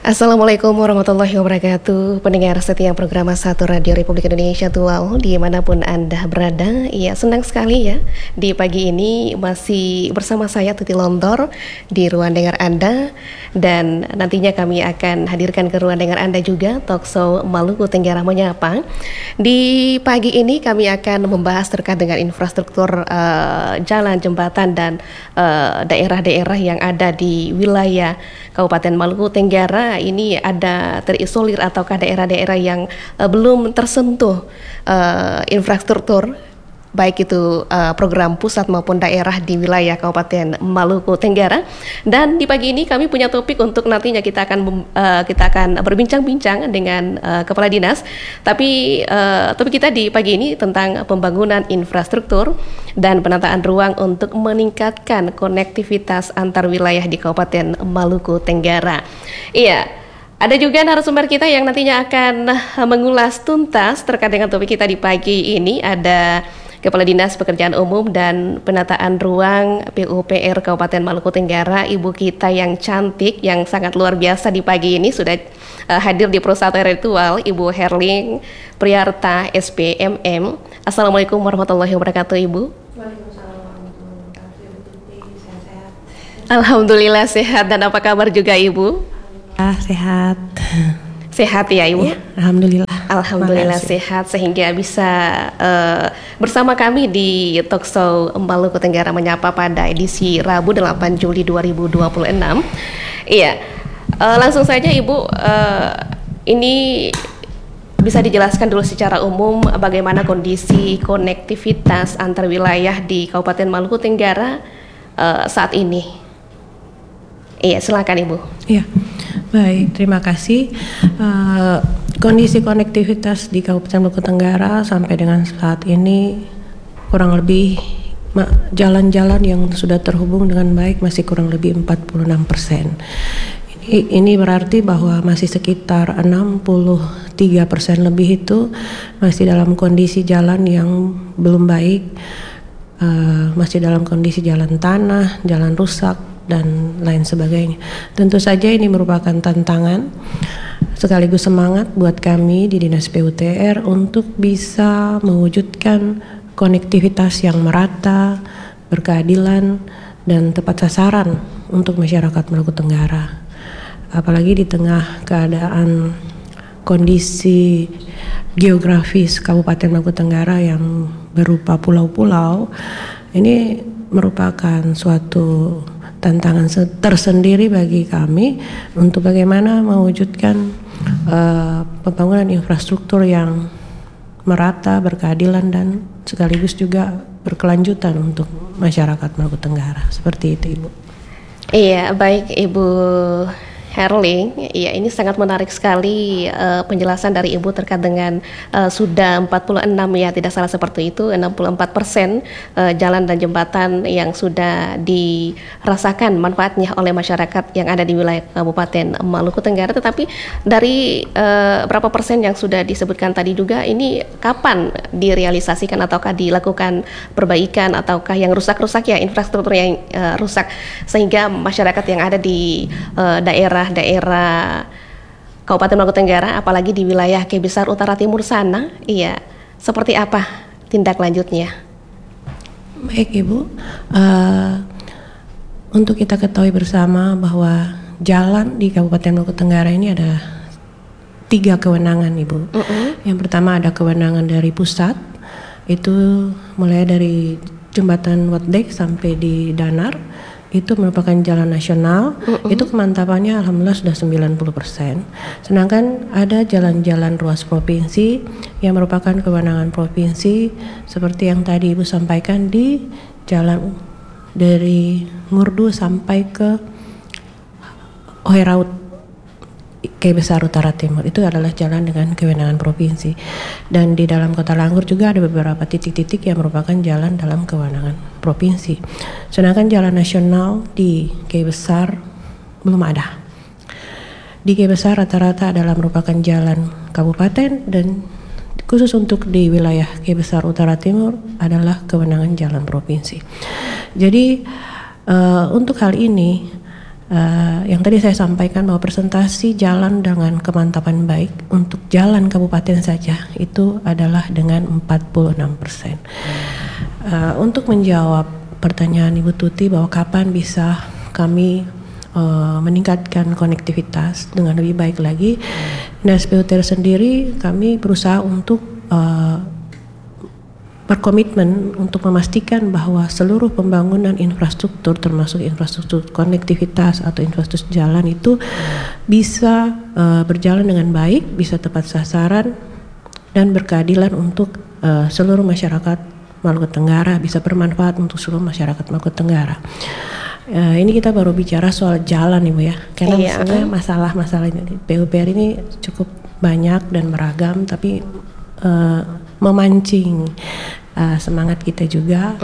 Assalamualaikum warahmatullahi wabarakatuh. Pendengar setia program Satu Radio Republik Indonesia Tuau dimanapun Anda berada. Ya, senang sekali ya di pagi ini masih bersama saya Tuti Londor di ruang dengar Anda. Dan nantinya kami akan hadirkan ke ruang dengar Anda juga Talkshow Maluku Tenggara Menyapa. Di pagi ini kami akan membahas terkait dengan infrastruktur jalan, jembatan dan daerah-daerah yang ada di wilayah Kabupaten Maluku Tenggara. Ini ada terisolir ataukah daerah-daerah yang belum tersentuh infrastruktur, baik itu program pusat maupun daerah di wilayah Kabupaten Maluku Tenggara. Dan di pagi ini kami punya topik untuk nantinya kita akan berbincang-bincang dengan Kepala Dinas. Tapi topik kita di pagi ini tentang pembangunan infrastruktur dan penataan ruang untuk meningkatkan konektivitas antar wilayah di Kabupaten Maluku Tenggara. Iya, ada juga narasumber kita yang nantinya akan mengulas tuntas terkait dengan topik kita di pagi ini. Ada Kepala Dinas Pekerjaan Umum dan Penataan Ruang PUPR Kabupaten Maluku Tenggara, ibu kita yang cantik, yang sangat luar biasa di pagi ini sudah hadir di Persatuan Ritual, Ibu Herling Priyarta SPMM. Assalamualaikum warahmatullahi wabarakatuh, Ibu. Waalaikumsalam warahmatullahi wabarakatuh. Sehat-sehat. Alhamdulillah sehat. Dan apa kabar juga, Ibu? Sehat. Sehat ya, Ibu? Ya, alhamdulillah. Alhamdulillah sehat, sehingga bisa bersama kami di Talkshow Maluku Tenggara Menyapa pada edisi Rabu 8 Juli 2026. Iya, langsung saja Ibu, ini bisa dijelaskan dulu secara umum bagaimana kondisi konektivitas antar wilayah di Kabupaten Maluku Tenggara saat ini. Iya, silakan Ibu. Iya, baik, terima kasih. Kondisi konektivitas di Kabupaten Maluku Tenggara sampai dengan saat ini kurang lebih jalan-jalan yang sudah terhubung dengan baik masih kurang lebih 46%. Ini berarti bahwa masih sekitar 63% lebih itu masih dalam kondisi jalan yang belum baik, masih dalam kondisi jalan tanah, jalan rusak, dan lain sebagainya. Tentu saja ini merupakan tantangan sekaligus semangat buat kami di Dinas PUTR untuk bisa mewujudkan konektivitas yang merata, berkeadilan, dan tepat sasaran untuk masyarakat Maluku Tenggara. Apalagi di tengah keadaan kondisi geografis Kabupaten Maluku Tenggara yang berupa pulau-pulau, ini merupakan suatu tantangan tersendiri bagi kami untuk bagaimana mewujudkan pembangunan infrastruktur yang merata, berkeadilan, dan sekaligus juga berkelanjutan untuk masyarakat Maluku Tenggara. Seperti itu, Ibu. Iya, baik Ibu Herling. Iya, ini sangat menarik sekali penjelasan dari Ibu terkait dengan sudah 46 ya, tidak salah seperti itu, 64% jalan dan jembatan yang sudah dirasakan manfaatnya oleh masyarakat yang ada di wilayah Kabupaten Maluku Tenggara. Tetapi dari berapa persen yang sudah disebutkan tadi juga, ini kapan direalisasikan ataukah dilakukan perbaikan ataukah yang rusak-rusak ya, infrastruktur yang rusak, sehingga masyarakat yang ada di daerah Kabupaten Maluku Tenggara, apalagi di wilayah Kebesar Utara Timur sana, iya, seperti apa tindak lanjutnya? Baik, Ibu, untuk kita ketahui bersama bahwa jalan di Kabupaten Maluku Tenggara ini ada 3 kewenangan, Ibu. Yang pertama ada kewenangan dari pusat, itu mulai dari jembatan Watdek sampai di Danar, itu merupakan jalan nasional. Itu kemantapannya alhamdulillah sudah 90%. Sedangkan ada jalan-jalan ruas provinsi yang merupakan kewenangan provinsi, seperti yang tadi Ibu sampaikan, di jalan dari Ngurdu sampai ke Oeraut Kebesar Utara Timur. Itu adalah jalan dengan kewenangan provinsi. Dan di dalam Kota Langgur juga ada beberapa titik-titik yang merupakan jalan dalam kewenangan provinsi. Sedangkan jalan nasional di Kebesar belum ada. Di Kebesar rata-rata adalah merupakan jalan kabupaten, dan khusus untuk di wilayah Kebesar Utara Timur adalah kewenangan jalan provinsi. Jadi untuk hal ini Yang tadi saya sampaikan bahwa presentasi jalan dengan kemantapan baik untuk jalan kabupaten saja itu adalah dengan 46%. Untuk menjawab pertanyaan Ibu Tuti bahwa kapan bisa kami meningkatkan konektivitas dengan lebih baik lagi, Dinas PUTR sendiri kami berusaha untuk berkomitmen untuk memastikan bahwa seluruh pembangunan infrastruktur termasuk infrastruktur konektivitas atau infrastruktur jalan itu bisa berjalan dengan baik, bisa tepat sasaran dan berkeadilan untuk seluruh masyarakat Maluku Tenggara, bisa bermanfaat untuk seluruh masyarakat Maluku Tenggara. Ini kita baru bicara soal jalan Ibu ya, karena masalah-masalah PUPR ini cukup banyak dan beragam, tapi memancing semangat kita juga.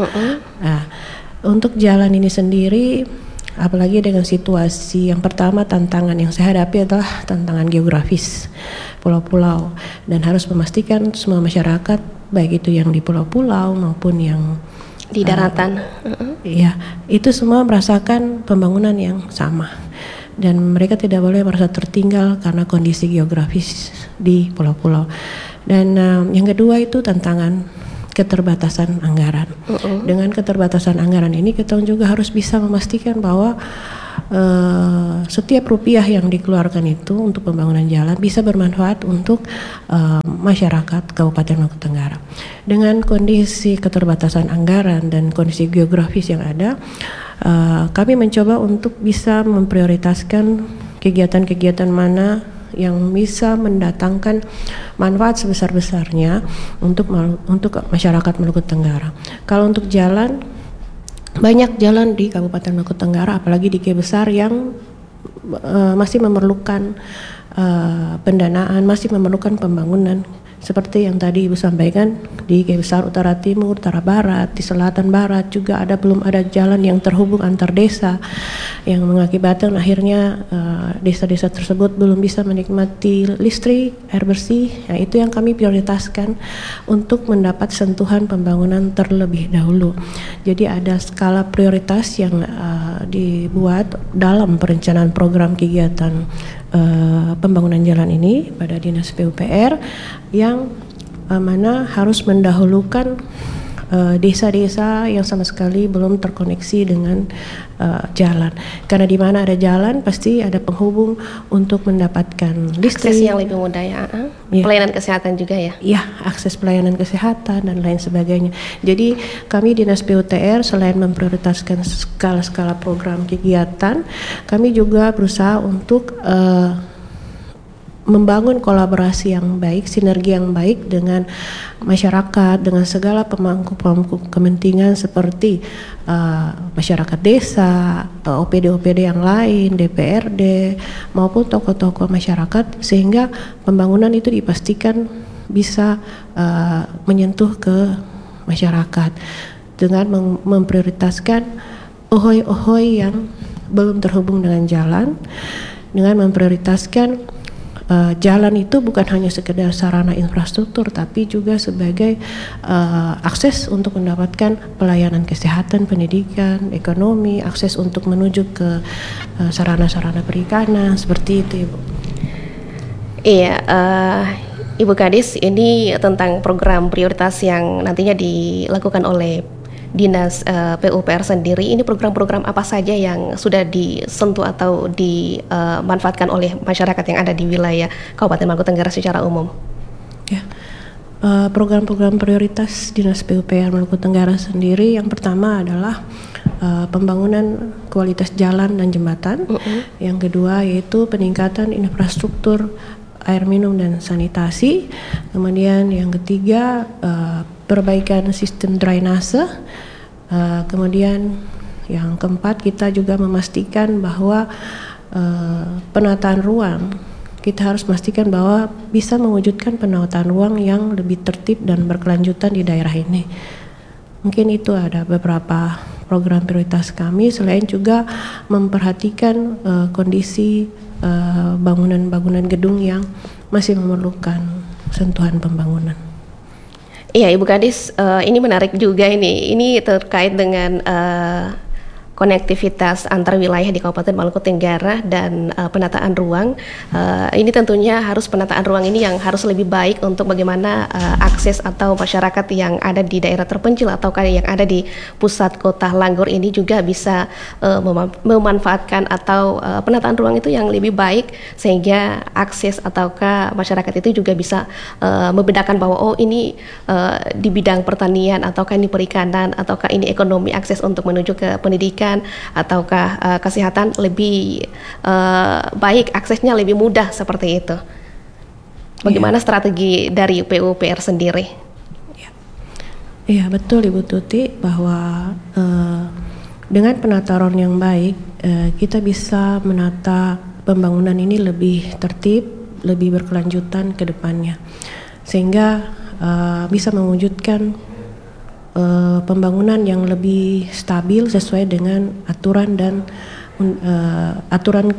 Untuk jalan ini sendiri, apalagi dengan situasi yang pertama, tantangan yang saya hadapi adalah tantangan geografis pulau-pulau, dan harus memastikan semua masyarakat baik itu yang di pulau-pulau maupun yang di daratan, ya itu semua merasakan pembangunan yang sama, dan mereka tidak boleh merasa tertinggal karena kondisi geografis di pulau-pulau. Dan yang kedua itu tantangan keterbatasan anggaran. Dengan keterbatasan anggaran ini kita juga harus bisa memastikan bahwa setiap rupiah yang dikeluarkan itu untuk pembangunan jalan bisa bermanfaat untuk masyarakat Kabupaten Maluku Tenggara. Dengan kondisi keterbatasan anggaran dan kondisi geografis yang ada, kami mencoba untuk bisa memprioritaskan kegiatan-kegiatan mana yang bisa mendatangkan manfaat sebesar-besarnya untuk masyarakat Maluku Tenggara. Kalau untuk jalan, banyak jalan di Kabupaten Maluku Tenggara, apalagi di Kota Besar yang masih memerlukan pendanaan, masih memerlukan pembangunan. Seperti yang tadi Ibu sampaikan, di Kota Besar Utara Timur, Utara Barat, di Selatan Barat juga belum ada jalan yang terhubung antar desa, yang mengakibatkan akhirnya desa-desa tersebut belum bisa menikmati listrik, air bersih. Nah, itu yang kami prioritaskan untuk mendapat sentuhan pembangunan terlebih dahulu. Jadi ada skala prioritas yang dibuat dalam perencanaan program kegiatan pembangunan jalan ini pada Dinas PUPR, yang mana harus mendahulukan desa-desa yang sama sekali belum terkoneksi dengan jalan, karena di mana ada jalan pasti ada penghubung untuk mendapatkan listrik, akses yang lebih mudah ya. Pelayanan kesehatan juga ya. Ya, akses pelayanan kesehatan dan lain sebagainya. Jadi kami Dinas PUTR selain memprioritaskan skala-skala program kegiatan, kami juga berusaha untuk membangun kolaborasi yang baik, sinergi yang baik dengan masyarakat, dengan segala pemangku kepentingan seperti masyarakat desa, OPD-OPD yang lain, DPRD, maupun tokoh-tokoh masyarakat, sehingga pembangunan itu dipastikan bisa menyentuh ke masyarakat dengan memprioritaskan ohoy-ohoy yang belum terhubung dengan jalan, dengan memprioritaskan jalan itu bukan hanya sekedar sarana infrastruktur, tapi juga sebagai akses untuk mendapatkan pelayanan kesehatan, pendidikan, ekonomi, akses untuk menuju ke sarana-sarana perikanan, seperti itu, Ibu. Iya, Ibu Kadis, ini tentang program prioritas yang nantinya dilakukan oleh Dinas PUPR sendiri. Ini program-program apa saja yang sudah disentuh atau dimanfaatkan oleh masyarakat yang ada di wilayah Kabupaten Maluku Tenggara secara umum? Ya, program-program prioritas Dinas PUPR Maluku Tenggara sendiri, yang pertama adalah pembangunan kualitas jalan dan jembatan. Yang kedua yaitu peningkatan infrastruktur air minum dan sanitasi. Kemudian yang ketiga perbaikan sistem drainase. Kemudian yang keempat kita juga memastikan bahwa penataan ruang, kita harus memastikan bahwa bisa mewujudkan penataan ruang yang lebih tertib dan berkelanjutan di daerah ini. Mungkin itu ada beberapa program prioritas kami, selain juga memperhatikan kondisi bangunan-bangunan gedung yang masih memerlukan sentuhan pembangunan. Iya, Ibu Kadis, ini menarik juga ini terkait dengan konektivitas antar wilayah di Kabupaten Maluku Tenggara dan penataan ruang. Ini tentunya harus penataan ruang ini yang harus lebih baik untuk bagaimana akses atau masyarakat yang ada di daerah terpencil ataukah yang ada di pusat kota Langgor ini juga bisa memanfaatkan atau penataan ruang itu yang lebih baik, sehingga akses ataukah masyarakat itu juga bisa membedakan bahwa oh ini di bidang pertanian ataukah ini perikanan ataukah ini ekonomi, akses untuk menuju ke pendidikan ataukah kesehatan lebih baik, aksesnya lebih mudah seperti itu. Bagaimana strategi dari PUPR sendiri? Iya, betul Ibu Tuti, bahwa dengan penataan yang baik kita bisa menata pembangunan ini lebih tertib, lebih berkelanjutan ke depannya, sehingga bisa mewujudkan pembangunan yang lebih stabil sesuai dengan aturan dan aturan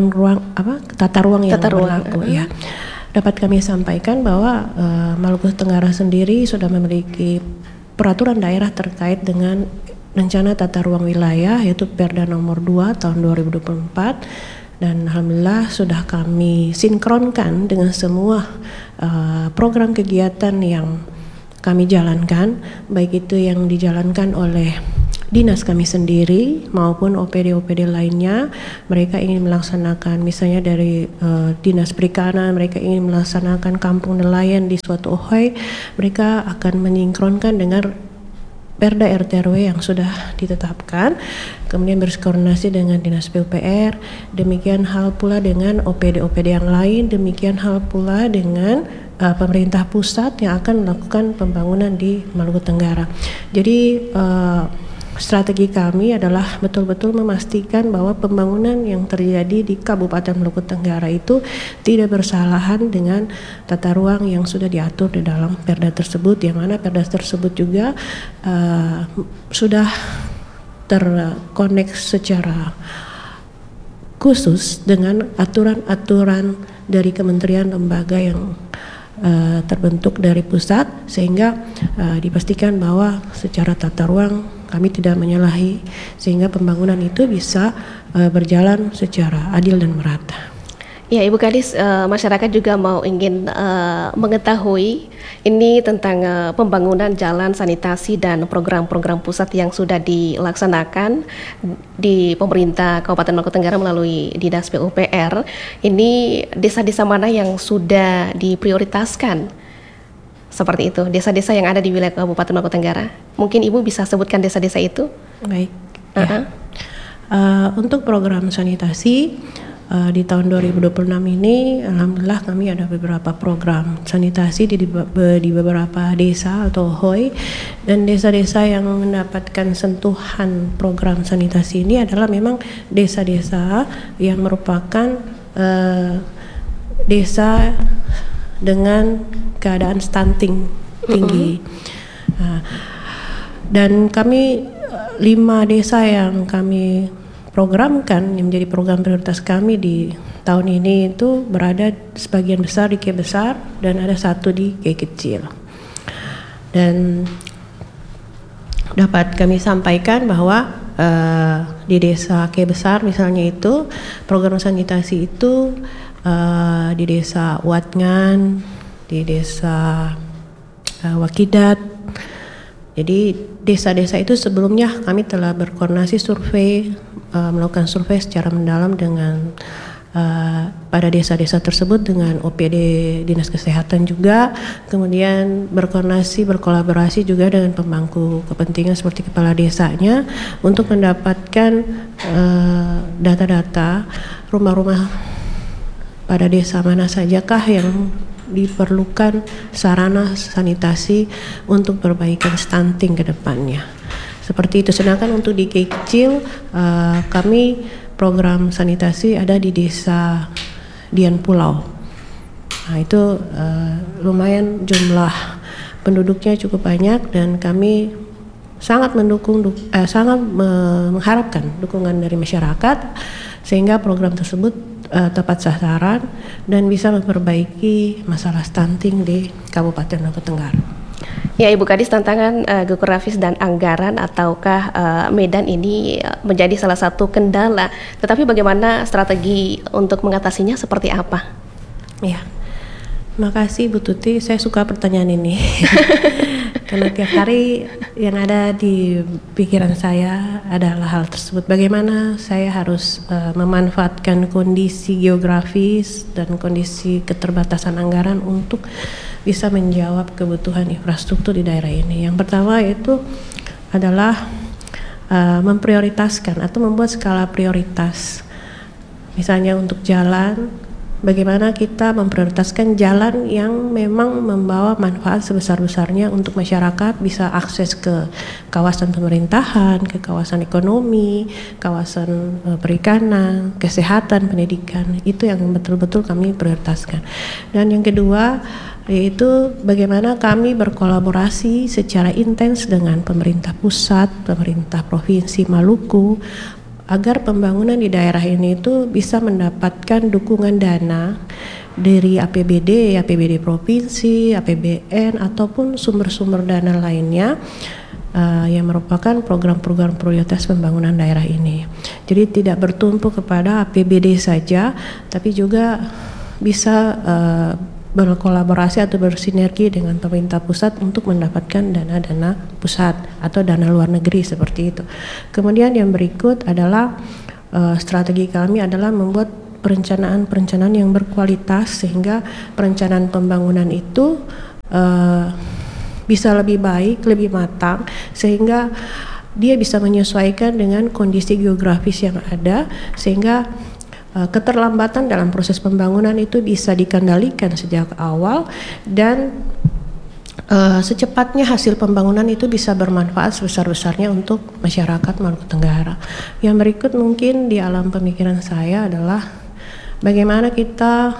tata ruang yang berlaku. Ya, dapat kami sampaikan bahwa Maluku Tenggara sendiri sudah memiliki peraturan daerah terkait dengan rencana tata ruang wilayah, yaitu Perda nomor 2 tahun 2024, dan alhamdulillah sudah kami sinkronkan dengan semua program kegiatan yang kami jalankan, baik itu yang dijalankan oleh dinas kami sendiri maupun OPD-OPD lainnya. Mereka ingin melaksanakan, misalnya dari dinas perikanan, mereka ingin melaksanakan kampung nelayan di suatu OHOI, mereka akan menyinkronkan dengan Perda RT/RW yang sudah ditetapkan, kemudian berkoordinasi dengan Dinas PUPR, demikian hal pula dengan OPD-OPD yang lain, demikian hal pula dengan pemerintah pusat yang akan melakukan pembangunan di Maluku Tenggara. Jadi strategi kami adalah betul-betul memastikan bahwa pembangunan yang terjadi di Kabupaten Maluku Tenggara itu tidak bersalahan dengan tata ruang yang sudah diatur di dalam Perda tersebut, yang mana Perda tersebut juga sudah terkonek secara khusus dengan aturan-aturan dari kementerian lembaga yang terbentuk dari pusat, sehingga dipastikan bahwa secara tata ruang kami tidak menyalahi, sehingga pembangunan itu bisa berjalan secara adil dan merata. Ya, Ibu Kadis, masyarakat juga ingin mengetahui ini tentang pembangunan jalan, sanitasi, dan program-program pusat yang sudah dilaksanakan di pemerintah Kabupaten Maluku Tenggara melalui Dinas PUPR. Ini desa-desa mana yang sudah diprioritaskan? Seperti itu, desa-desa yang ada di wilayah Kabupaten Maluku Tenggara. Mungkin Ibu bisa sebutkan desa-desa itu? Baik. Ya. Untuk program sanitasi, di tahun 2026 ini alhamdulillah kami ada beberapa program sanitasi di beberapa desa atau HOI, dan desa-desa yang mendapatkan sentuhan program sanitasi ini adalah memang desa-desa yang merupakan desa dengan keadaan stunting tinggi. Dan kami 5 desa yang kami programkan yang menjadi program prioritas kami di tahun ini itu berada sebagian besar di K besar dan ada 1 di K kecil. Dan dapat kami sampaikan bahwa di desa K besar misalnya itu program sanitasi itu di desa Watngan, di desa Wakidat. Jadi desa-desa itu sebelumnya kami telah berkoordinasi survei, melakukan survei secara mendalam dengan pada desa-desa tersebut dengan OPD Dinas Kesehatan juga, kemudian berkolaborasi juga dengan pemangku kepentingan seperti kepala desanya untuk mendapatkan data-data rumah-rumah pada desa mana sajakah yang diperlukan sarana sanitasi untuk perbaikan stunting ke depannya. Seperti itu. Sedangkan untuk di kecil kami program sanitasi ada di desa Dian Pulau. Nah, itu lumayan jumlah penduduknya cukup banyak dan kami sangat mengharapkan dukungan dari masyarakat sehingga program tersebut tepat sasaran dan bisa memperbaiki masalah stunting di Kabupaten Maluku Tenggara. Ya Ibu Kadis, tantangan geografis dan anggaran ataukah Medan ini menjadi salah satu kendala, tetapi bagaimana strategi untuk mengatasinya seperti apa? Ya, makasih Bu Tuti, saya suka pertanyaan ini. Karena tiap hari yang ada di pikiran saya adalah hal tersebut. Bagaimana saya harus memanfaatkan kondisi geografis dan kondisi keterbatasan anggaran untuk bisa menjawab kebutuhan infrastruktur di daerah ini. Yang pertama itu adalah memprioritaskan atau membuat skala prioritas. Misalnya untuk jalan, bagaimana kita memprioritaskan jalan yang memang membawa manfaat sebesar-besarnya untuk masyarakat, bisa akses ke kawasan pemerintahan, ke kawasan ekonomi, kawasan perikanan, kesehatan, pendidikan. Itu yang betul-betul kami prioritaskan. Dan yang kedua yaitu bagaimana kami berkolaborasi secara intens dengan pemerintah pusat, pemerintah provinsi Maluku, agar pembangunan di daerah ini itu bisa mendapatkan dukungan dana dari APBD, APBD provinsi, APBN ataupun sumber-sumber dana lainnya yang merupakan program-program prioritas pembangunan daerah ini. Jadi tidak bertumpu kepada APBD saja, tapi juga bisa berkolaborasi atau bersinergi dengan pemerintah pusat untuk mendapatkan dana-dana pusat atau dana luar negeri seperti itu. Kemudian yang berikut adalah strategi kami adalah membuat perencanaan-perencanaan yang berkualitas sehingga perencanaan pembangunan itu bisa lebih baik, lebih matang, sehingga dia bisa menyesuaikan dengan kondisi geografis yang ada, sehingga keterlambatan dalam proses pembangunan itu bisa dikendalikan sejak awal dan secepatnya hasil pembangunan itu bisa bermanfaat sebesar-besarnya untuk masyarakat Maluku Tenggara. Yang berikut mungkin di alam pemikiran saya adalah bagaimana kita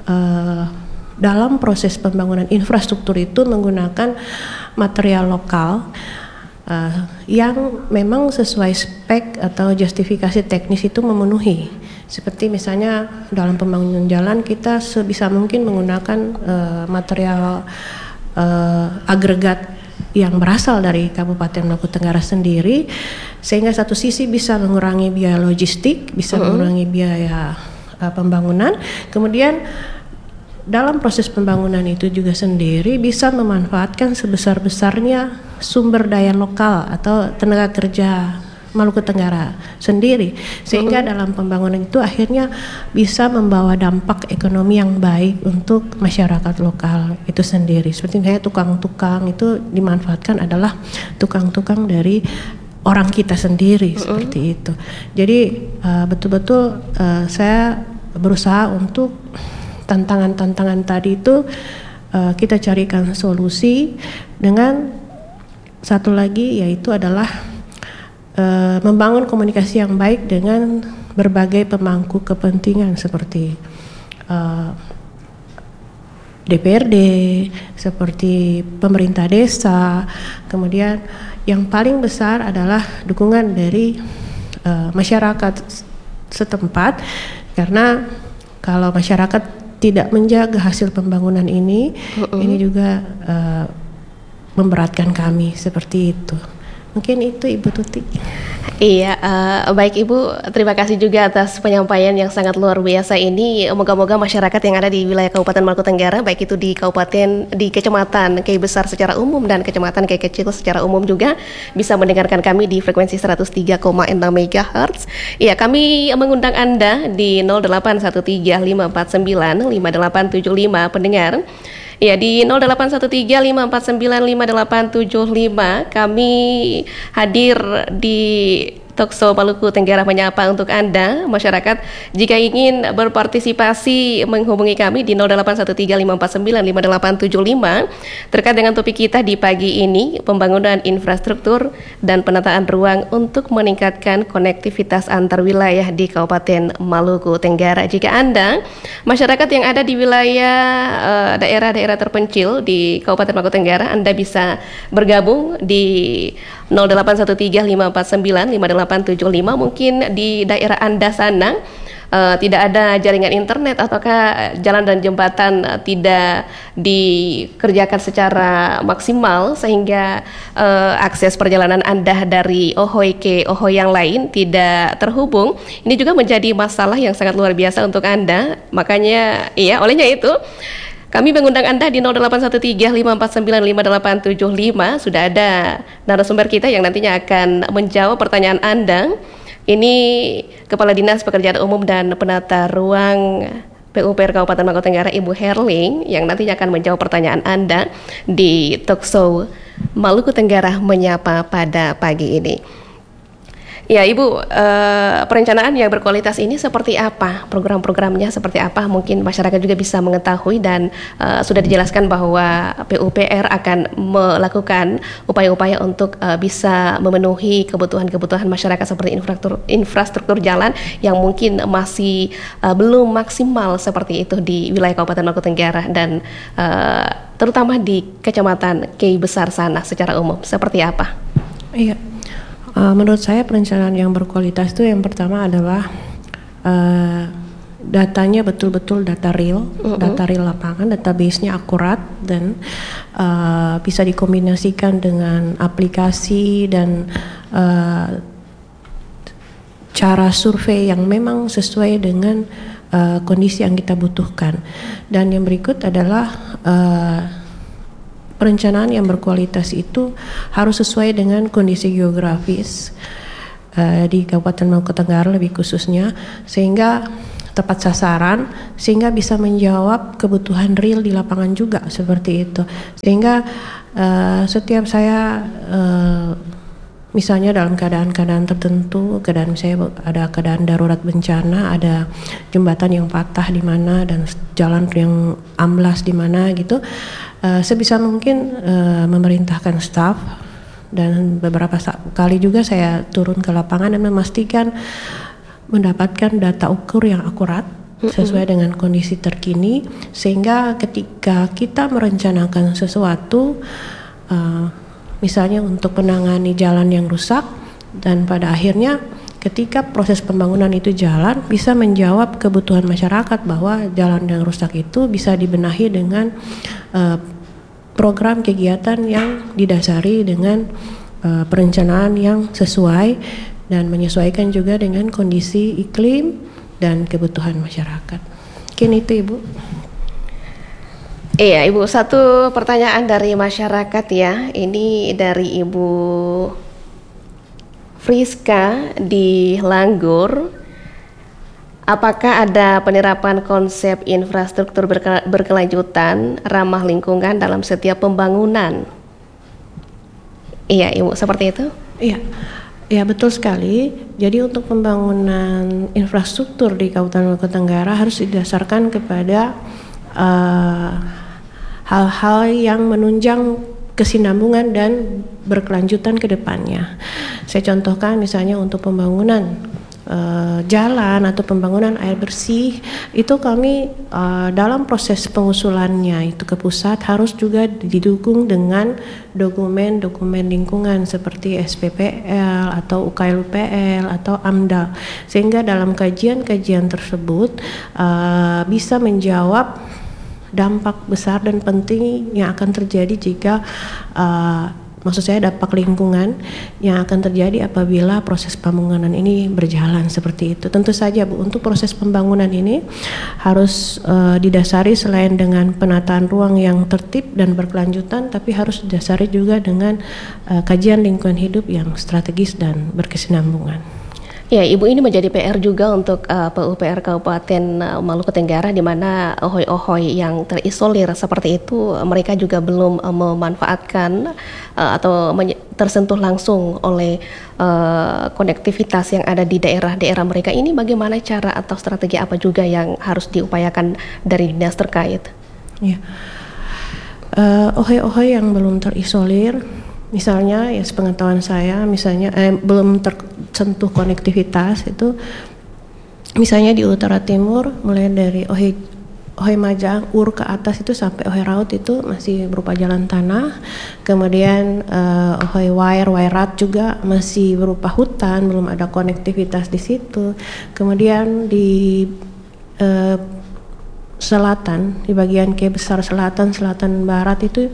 dalam proses pembangunan infrastruktur itu menggunakan material lokal yang memang sesuai spek atau justifikasi teknis itu memenuhi. Seperti misalnya dalam pembangunan jalan kita sebisa mungkin menggunakan material agregat yang berasal dari Kabupaten Maluku Tenggara sendiri, sehingga satu sisi bisa mengurangi biaya logistik, bisa mengurangi biaya pembangunan. Kemudian dalam proses pembangunan itu juga sendiri bisa memanfaatkan sebesar-besarnya sumber daya lokal atau tenaga kerja Maluku Tenggara sendiri, sehingga dalam pembangunan itu akhirnya bisa membawa dampak ekonomi yang baik untuk masyarakat lokal itu sendiri. Seperti misalnya tukang-tukang itu dimanfaatkan adalah tukang-tukang dari orang kita sendiri, seperti itu. Jadi betul-betul saya berusaha untuk tantangan-tantangan tadi itu kita carikan solusi dengan satu lagi, yaitu adalah membangun komunikasi yang baik dengan berbagai pemangku kepentingan seperti DPRD, seperti pemerintah desa. Kemudian yang paling besar adalah dukungan dari masyarakat setempat, karena kalau masyarakat tidak menjaga hasil pembangunan ini juga memberatkan kami seperti itu. Mungkin itu Ibu Tuti. Iya, baik Ibu, terima kasih juga atas penyampaian yang sangat luar biasa ini. Moga-moga masyarakat yang ada di wilayah Kabupaten Maluku Tenggara, baik itu di kabupaten, di kecamatan Kei Besar secara umum dan kecamatan Kei Kecil secara umum juga bisa mendengarkan kami di frekuensi 103,6 MHz. Iya, kami mengundang Anda di 081354955875 pendengar. Ya, di 081354955875 kami hadir di Talkshow Maluku Tenggara Menyapa untuk Anda, masyarakat. Jika ingin berpartisipasi menghubungi kami di 081354955875 terkait dengan topik kita di pagi ini, pembangunan infrastruktur dan penataan ruang untuk meningkatkan konektivitas antar wilayah di Kabupaten Maluku Tenggara. Jika Anda, masyarakat yang ada di wilayah daerah-daerah terpencil di Kabupaten Maluku Tenggara, Anda bisa bergabung di 081354955875. Mungkin di daerah Anda sana tidak ada jaringan internet ataukah jalan dan jembatan tidak dikerjakan secara maksimal sehingga akses perjalanan Anda dari Ohoy ke Ohoy yang lain tidak terhubung. Ini juga menjadi masalah yang sangat luar biasa untuk Anda. Makanya olehnya itu kami mengundang Anda di 0813-549-5875. Sudah ada narasumber kita yang nantinya akan menjawab pertanyaan Anda. Ini Kepala Dinas Pekerjaan Umum dan Penata Ruang PUPR Kabupaten Maluku Tenggara, Ibu Herling, yang nantinya akan menjawab pertanyaan Anda di talkshow Maluku Tenggara Menyapa pada pagi ini. Ya Ibu, perencanaan yang berkualitas ini seperti apa? Program-programnya seperti apa? Mungkin masyarakat juga bisa mengetahui dan sudah dijelaskan bahwa PUPR akan melakukan upaya-upaya untuk bisa memenuhi kebutuhan-kebutuhan masyarakat seperti infrastruktur jalan yang mungkin masih belum maksimal seperti itu di wilayah Kabupaten Maluku Tenggara dan terutama di Kecamatan Kei Besar sana secara umum. Seperti apa? Iya. Menurut saya perencanaan yang berkualitas itu yang pertama adalah datanya betul-betul data real lapangan, database-nya akurat dan bisa dikombinasikan dengan aplikasi dan cara survei yang memang sesuai dengan kondisi yang kita butuhkan. Dan yang berikut adalah perencanaan yang berkualitas itu harus sesuai dengan kondisi geografis di Kabupaten Maluku Tenggara lebih khususnya, sehingga tepat sasaran, sehingga bisa menjawab kebutuhan real di lapangan juga seperti itu. Sehingga setiap saya misalnya dalam keadaan-keadaan tertentu, misalnya ada keadaan darurat bencana, ada jembatan yang patah di mana dan jalan yang amblas di mana gitu, sebisa mungkin memerintahkan staf dan beberapa kali juga saya turun ke lapangan dan memastikan mendapatkan data ukur yang akurat sesuai dengan kondisi terkini, sehingga ketika kita merencanakan sesuatu, misalnya untuk menangani jalan yang rusak, dan pada akhirnya ketika proses pembangunan itu jalan bisa menjawab kebutuhan masyarakat bahwa jalan yang rusak itu bisa dibenahi dengan program kegiatan yang didasari dengan perencanaan yang sesuai dan menyesuaikan juga dengan kondisi iklim dan kebutuhan masyarakat. Mungkin itu Ibu. Iya Ibu, satu pertanyaan dari masyarakat ya. Ini dari Ibu Friska di Langgur. Apakah ada penerapan konsep infrastruktur berkelanjutan ramah lingkungan dalam setiap pembangunan? Iya Ibu, seperti itu? Iya, betul sekali. Jadi untuk pembangunan infrastruktur di Kabupaten Maluku Tenggara harus didasarkan kepada hal-hal yang menunjang kesinambungan dan berkelanjutan ke depannya. Saya contohkan misalnya untuk pembangunan jalan atau pembangunan air bersih, itu kami dalam proses pengusulannya itu ke pusat harus juga didukung dengan dokumen-dokumen lingkungan seperti SPPL atau UKLUPL atau AMDAL, sehingga dalam kajian-kajian tersebut bisa menjawab dampak besar dan penting yang akan terjadi jika maksud saya dampak lingkungan yang akan terjadi apabila proses pembangunan ini berjalan seperti itu. Tentu saja Bu, untuk proses pembangunan ini harus didasari selain dengan penataan ruang yang tertib dan berkelanjutan, tapi harus didasari juga dengan kajian lingkungan hidup yang strategis dan berkesinambungan. Ya, Ibu, ini menjadi PR juga untuk PUPR Kabupaten Maluku Tenggara, di mana ohoy-ohoy yang terisolir seperti itu mereka juga belum memanfaatkan atau tersentuh langsung oleh konektivitas yang ada di daerah-daerah mereka. Ini bagaimana cara atau strategi apa juga yang harus diupayakan dari dinas terkait? Ya, ohoy-ohoy yang belum terisolir, misalnya ya sepengetahuan saya, misalnya belum tersentuh konektivitas itu, misalnya di utara timur mulai dari Ohoi Majang, Ur ke atas itu sampai Ohoi Raut itu masih berupa jalan tanah. Kemudian Ohoi Wairat juga masih berupa hutan, belum ada konektivitas di situ. Kemudian di selatan, di bagian Ke Besar selatan barat itu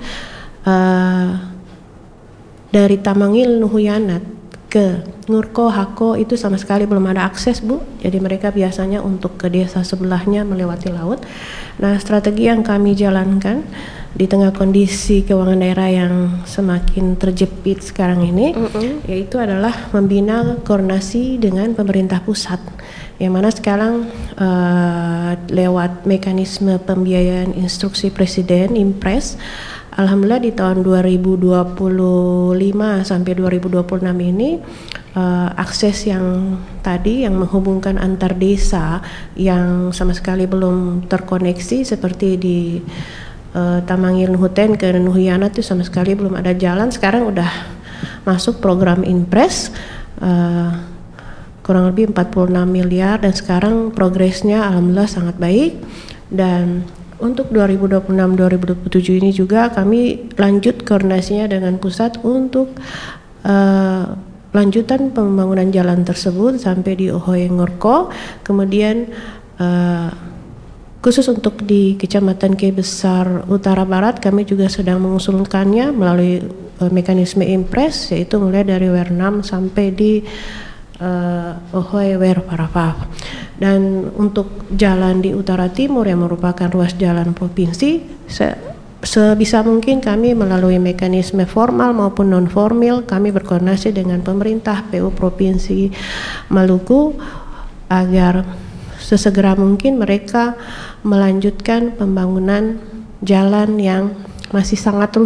dari Tamangil Nuhuyanat ke Ngurko, Hako itu sama sekali belum ada akses, Bu. Jadi mereka biasanya untuk ke desa sebelahnya melewati laut. Nah, strategi yang kami jalankan di tengah kondisi keuangan daerah yang semakin terjepit sekarang ini, yaitu adalah membina koordinasi dengan pemerintah pusat. Yang mana sekarang lewat mekanisme pembiayaan instruksi Presiden, Impres, alhamdulillah di tahun 2025 sampai 2026 ini akses yang tadi yang menghubungkan antar desa yang sama sekali belum terkoneksi seperti di Tamangil Nuhuten ke Nuhuyanat itu sama sekali belum ada jalan. Sekarang udah masuk program Impres kurang lebih 46 miliar dan sekarang progresnya alhamdulillah sangat baik. Dan untuk 2026-2027 ini juga kami lanjut koordinasinya dengan pusat untuk lanjutan pembangunan jalan tersebut sampai di Ohoi Ngurko. Kemudian khusus untuk di Kecamatan Ke Besar Utara Barat kami juga sedang mengusulkannya melalui mekanisme Impres, yaitu mulai dari WER 6 sampai di Ohoi WER Parafaf. Dan untuk jalan di utara timur yang merupakan ruas jalan provinsi, sebisa mungkin kami melalui mekanisme formal maupun non formal kami berkoordinasi dengan pemerintah PU Provinsi Maluku agar sesegera mungkin mereka melanjutkan pembangunan jalan yang masih sangat